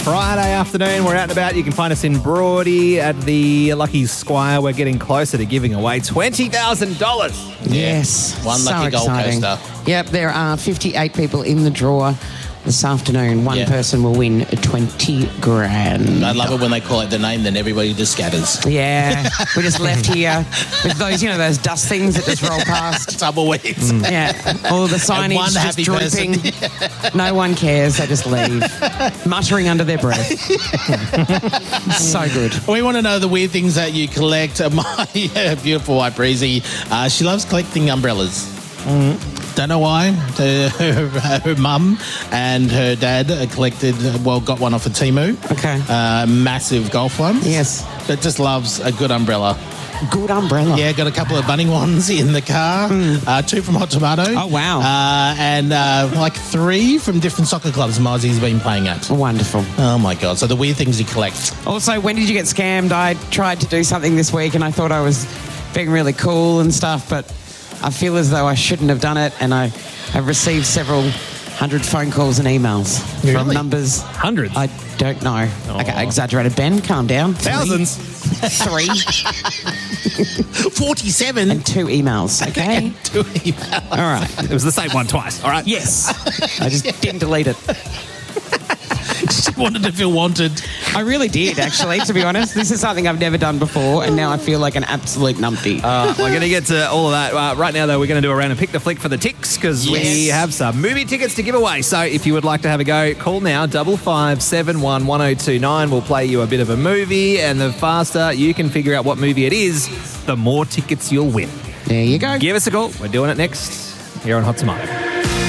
Friday afternoon, we're out and about. You can find us in Broady at the Lucky Squire. We're getting closer to giving away $20,000. Yes. One so lucky Gold exciting. Coaster. Yep, there are 58 people in the draw this afternoon. One person will win 20 grand. I love it when they call it the name, then everybody just scatters. Yeah, we just left here with those, those dust things that just roll past. Tumbleweeds. Yeah, all the And one signage just happy person. drooping. No one cares, they just leave, muttering under their breath. So good. We want to know the weird things that you collect. My beautiful wife, Breezy, she loves collecting umbrellas. Don't know why. Her mum and her dad got one off of Temu. Okay. Massive golf ones. Yes. But just loves a good umbrella. Good umbrella. Yeah, got a couple of Bunnings ones in the car. 2 from Hot Tomato. Oh, wow. And 3 from different soccer clubs Mozzie's been playing at. Wonderful. Oh, my God. So the weird things you collect. Also, when did you get scammed? I tried to do something this week and I thought I was being really cool and stuff, but I feel as though I shouldn't have done it, and I have received several hundred phone calls and emails from numbers. Hundreds? I don't know. Okay, I exaggerated. Ben, calm down. Thousands. 3 47. and 2 emails, okay? 2 emails. All right. It was the same one twice, all right? Yes. I just didn't delete it. She wanted to feel wanted. I really did, actually, to be honest. This is something I've never done before, and now I feel like an absolute numpty. We're going to get to all of that. Right now, though, we're going to do a round of Pick the Flick for the Ticks because we have some movie tickets to give away. So if you would like to have a go, call now, 5571 1029. We'll play you a bit of a movie, and the faster you can figure out what movie it is, the more tickets you'll win. There you go. Give us a call. We're doing it next here on Hot Tomato.